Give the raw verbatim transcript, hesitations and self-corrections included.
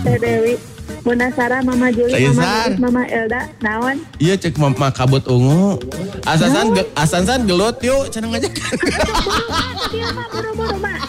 Teh Dewi. Bunda Sarah, Mama Juli, Mama Taisan. Lilis, Mama Elda, naon? Iya cek mama kabut ungu. Asansan ge- asansan gelut yuk cenah ngajak. Buru-buru, Mak, buru-buru, Mak.